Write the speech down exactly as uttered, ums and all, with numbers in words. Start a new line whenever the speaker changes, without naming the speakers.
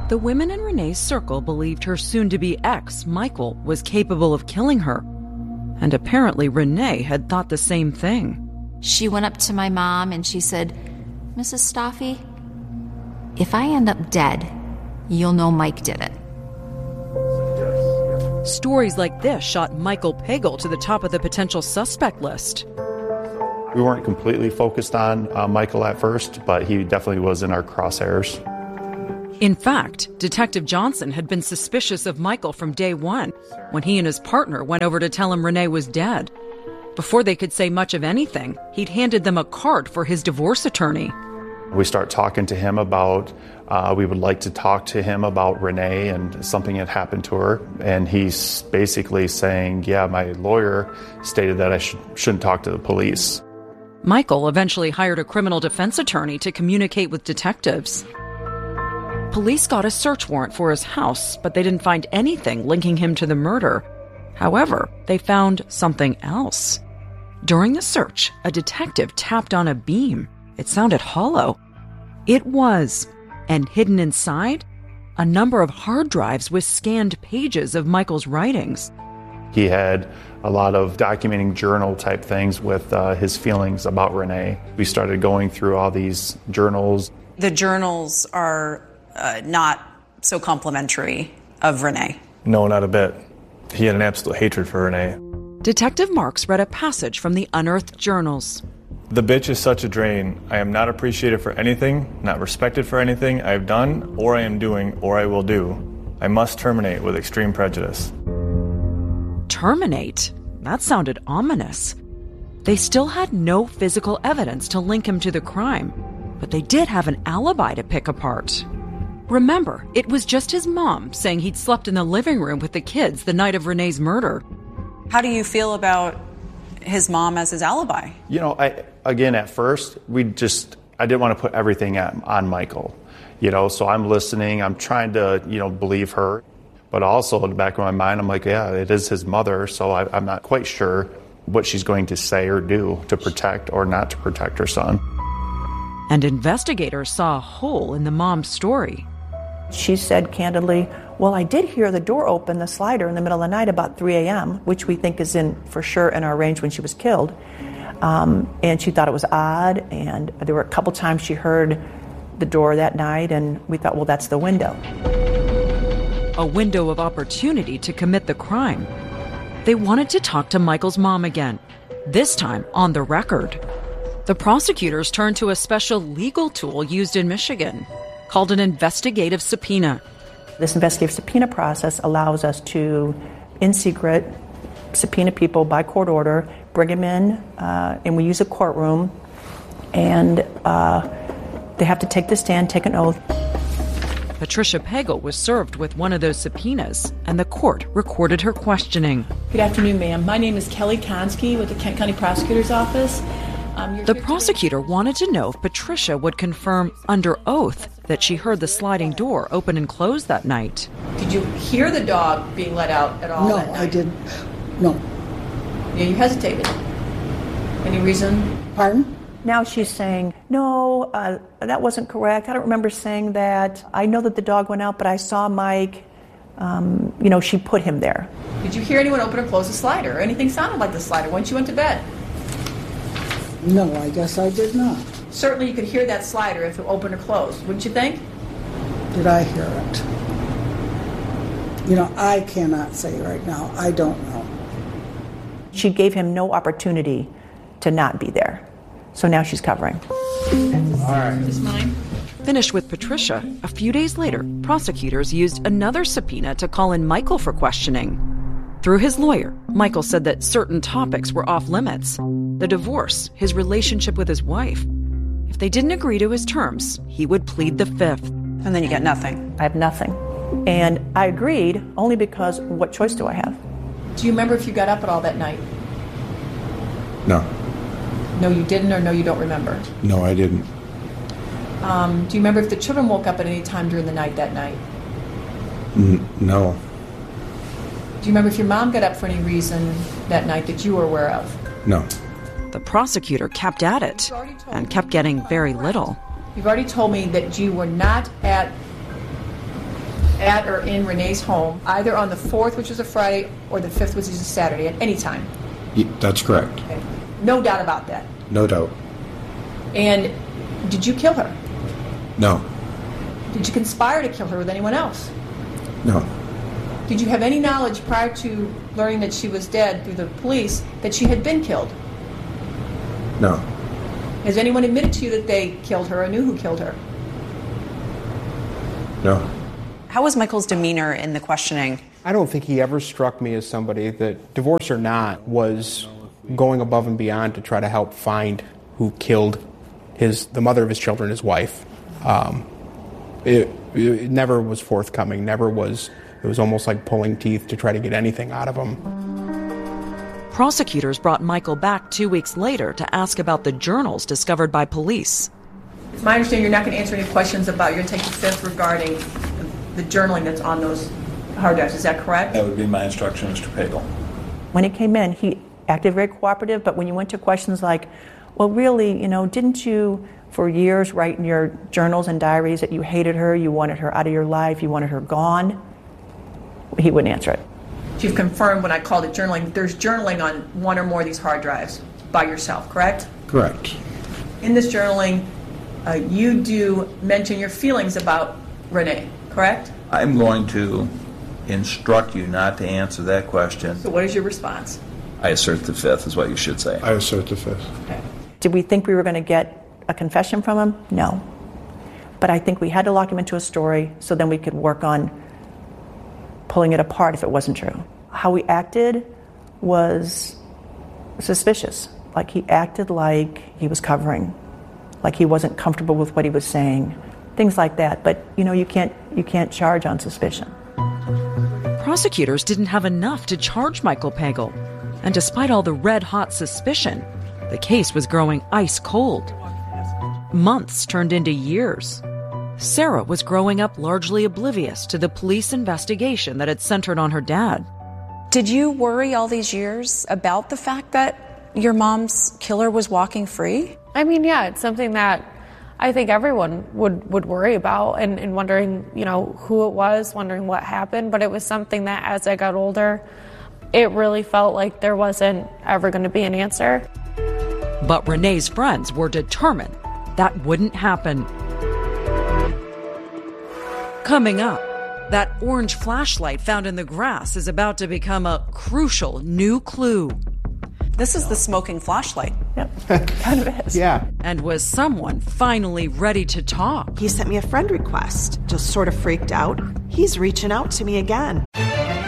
The women in Renee's circle believed her soon-to-be ex, Michael, was capable of killing her. And apparently Renee had thought the same thing.
She went up to my mom and she said, "Missus Staffy, if I end up dead, you'll know Mike did it."
Stories like this shot Michael Pagel to the top of the potential suspect list.
We weren't completely focused on uh, Michael at first, but he definitely was in our crosshairs.
In fact, Detective Johnson had been suspicious of Michael from day one when he and his partner went over to tell him Renee was dead. Before they could say much of anything, he'd handed them a card for his divorce attorney.
We start talking to him about, uh, we would like to talk to him about Renee and something had happened to her. And he's basically saying, yeah, my lawyer stated that I sh- shouldn't talk to the police.
Michael eventually hired a criminal defense attorney to communicate with detectives. Police got a search warrant for his house, but they didn't find anything linking him to the murder. However, they found something else. During the search, a detective tapped on a beam. It sounded hollow. It was, and hidden inside, a number of hard drives with scanned pages of Michael's writings.
He had a lot of documenting journal type things with uh, his feelings about Renee. We started going through all these journals.
The journals are uh, not so complimentary of Renee.
No, not a bit. He had an absolute hatred for Renee.
Detective Marks read a passage from the unearthed journals.
The bitch is such a drain. I am not appreciated for anything, not respected for anything I have done, or I am doing, or I will do. I must terminate with extreme prejudice.
Terminate? That sounded ominous. They still had no physical evidence to link him to the crime, but they did have an alibi to pick apart. Remember, it was just his mom saying he'd slept in the living room with the kids the night of Renee's murder.
How do you feel about his mom as his alibi?
You know, I, again, at first, we just, I didn't want to put everything at, on Michael. You know, so I'm listening, I'm trying to, you know, believe her. But also in the back of my mind, I'm like, yeah, it is his mother, so I, I'm not quite sure what she's going to say or do to protect or not to protect her son.
And investigators saw a hole in the mom's story.
She said candidly, well, I did hear the door open, the slider, in the middle of the night about three a.m., which we think is in for sure in our range when she was killed. Um, and she thought it was odd, and there were a couple times she heard the door that night, and we thought, well, that's the window.
A window of opportunity to commit the crime. They wanted to talk to Michael's mom again, this time on the record. The prosecutors turned to a special legal tool used in Michigan called an investigative subpoena.
This investigative subpoena process allows us to, in secret, subpoena people by court order, bring them in, uh, and we use a courtroom, and uh, they have to take the stand, take an oath.
Patricia Pagel was served with one of those subpoenas, and the court recorded her questioning.
Good afternoon, ma'am. My name is Kelly Konski with the Kent County Prosecutor's Office. Um,
the prosecutor wanted to know if Patricia would confirm under oath that she heard the sliding door open and close that night.
Did you hear the dog being let out at all?
No,
that night?
I didn't. No.
Yeah, you hesitated. Any reason?
Pardon?
Now she's saying, no, uh, that wasn't correct. I don't remember saying that. I know that the dog went out, but I saw Mike. Um, you know, she put him there.
Did you hear anyone open or close the slider? Or anything sounded like the slider once you went to bed?
No, I guess I did not.
Certainly you could hear that slider if it opened or closed, wouldn't you think?
Did I hear it? You know, I cannot say right now. I don't know.
She gave him no opportunity to not be there. So now she's covering.
All right. Is this mine?
Finished with Patricia, a few days later, prosecutors used another subpoena to call in Michael for questioning. Through his lawyer, Michael said that certain topics were off limits. The divorce, his relationship with his wife. If they didn't agree to his terms, he would plead the fifth.
And then you get nothing.
I have nothing. And I agreed only because what choice do I have?
Do you remember if you got up at all that night?
No.
No, you didn't, or no, you don't remember?
No, I didn't.
Um, do you remember if the children woke up at any time during the night that night?
N- no.
Do you remember if your mom got up for any reason that night that you were aware of?
No.
The prosecutor kept at it and kept getting very little.
You've already told me that you were not at at or in Renee's home, either on the fourth, which was a Friday, or the fifth, which is a Saturday, at any time?
Y- That's correct.
Okay. No doubt about that.
No doubt.
And did you kill her?
No.
Did you conspire to kill her with anyone else?
No.
Did you have any knowledge prior to learning that she was dead through the police that she had been killed?
No.
Has anyone admitted to you that they killed her or knew who killed her?
No.
How was Michael's demeanor in the questioning?
I don't think he ever struck me as somebody that, divorce or not, was going above and beyond to try to help find who killed his the mother of his children, his wife. Um, it, it never was forthcoming, never was. It was almost like pulling teeth to try to get anything out of him.
Prosecutors brought Michael back two weeks later to ask about the journals discovered by police.
It's my understanding you're not going to answer any questions about, you're going to take the fifth regarding the journaling that's on those hard drives. Is that correct?
That would be my instruction, Mister Pagel.
When he came in, he acted very cooperative, but when you went to questions like, well, really, you know, didn't you for years write in your journals and diaries that you hated her, you wanted her out of your life, you wanted her gone? He wouldn't answer it.
You've confirmed when I called it journaling, there's journaling on one or more of these hard drives by yourself, correct?
Correct.
In this journaling, uh, you do mention your feelings about Renee, correct?
I'm going to instruct you not to answer that question.
So what is your response?
I assert the fifth is what you should say.
I assert the fifth.
Okay.
Did we think we were going to get a confession from him? No. But I think we had to lock him into a story so then we could work on pulling it apart if it wasn't true. How he acted was suspicious. Like he acted like he was covering, like he wasn't comfortable with what he was saying, things like that. But you know, you can't you can't charge on suspicion.
Prosecutors didn't have enough to charge Michael Pagel, and despite all the red-hot suspicion, the case was growing ice cold. Months turned into years. Sarah was growing up largely oblivious to the police investigation that had centered on her dad.
Did you worry all these years about the fact that your mom's killer was walking free?
I mean, yeah, it's something that I think everyone would, would worry about and, and wondering, you know, who it was, wondering what happened. But it was something that as I got older, it really felt like there wasn't ever going to be an answer.
But Renee's friends were determined that wouldn't happen. Coming up, that orange flashlight found in the grass is about to become a crucial new clue.
This is the smoking flashlight.
Yep, kind of is.
Yeah.
And was someone finally ready to talk?
He sent me a friend request. Just sort of freaked out. He's reaching out to me again.